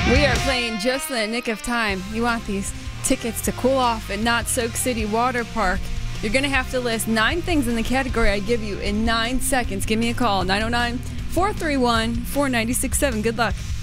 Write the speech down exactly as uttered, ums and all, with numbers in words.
We are playing just in the nick of time. You want these tickets to cool off at Not Soak City Water Park. You're going to have to list nine things in the category I give you in nine seconds. Give me a call, nine oh nine, four three one, four nine six seven. Good luck.